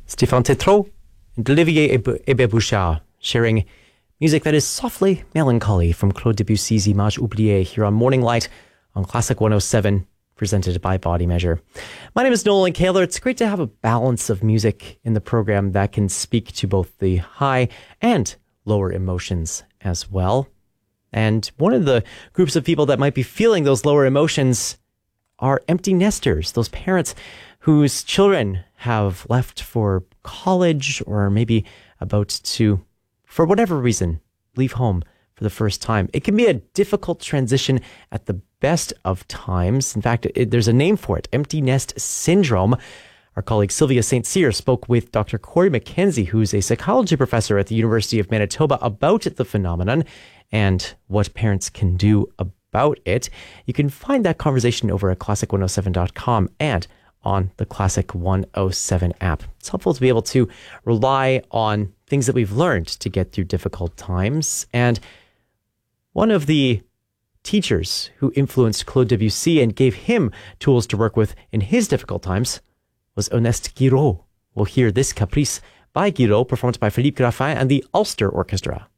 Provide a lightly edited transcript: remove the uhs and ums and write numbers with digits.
Stéphane Tétrault and Olivier Hébert-Bouchard sharing music that is softly melancholy from Claude Debussy's Images Oubliées here on Morning Light on Classic 107, presented by Body Measure. My name is Nolan Kaler. It's great to have a balance of music in the program that can speak to both the high and lower emotions as well. And one of the groups of people that might be feeling those lower emotions are empty nesters, those parents whose children have left for college or maybe about to, for whatever reason, leave home for the first time. It can be a difficult transition at the best of times. In fact, there's a name for it, empty nest syndrome. Our colleague Sylvia St. Cyr spoke with Dr. Corey McKenzie, who's a psychology professor at the University of Manitoba, about the phenomenon and what parents can do about it. You can find that conversation over at classic107.com and on the Classic 107 app. It's helpful to be able to rely on things that we've learned to get through difficult times. And one of the teachers who influenced Claude Debussy and gave him tools to work with in his difficult times was Ernest Guiraud. We'll hear this Caprice by Guiraud, performed by Philippe Graffin and the Ulster Orchestra.